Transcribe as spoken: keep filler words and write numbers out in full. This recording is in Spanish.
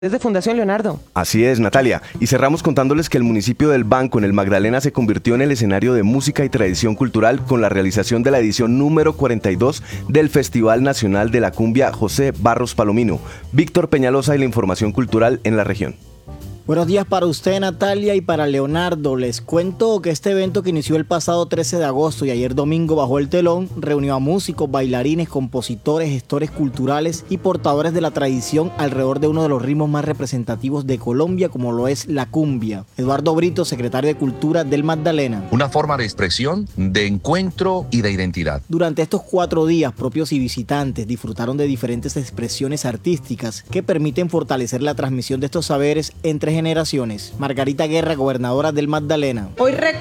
Es de Fundación Leonardo. Así es, Natalia. Y cerramos contándoles que el municipio del Banco en el Magdalena se convirtió en el escenario de música y tradición cultural con la realización de la edición número cuarenta y dos del Festival Nacional de la Cumbia José Barros Palomino. Víctor Peñalosa y la información cultural en la región. Buenos días para usted, Natalia, y para Leonardo. Les cuento que este evento, que inició el pasado trece de agosto y ayer domingo bajó el telón, reunió a músicos, bailarines, compositores, gestores culturales y portadores de la tradición alrededor de uno de los ritmos más representativos de Colombia, como lo es la cumbia. Eduardo Brito, secretario de Cultura del Magdalena. Una forma de expresión, de encuentro y de identidad. Durante estos cuatro días, propios y visitantes disfrutaron de diferentes expresiones artísticas que permiten fortalecer la transmisión de estos saberes entre generaciones. Margarita Guerra, gobernadora del Magdalena. Hoy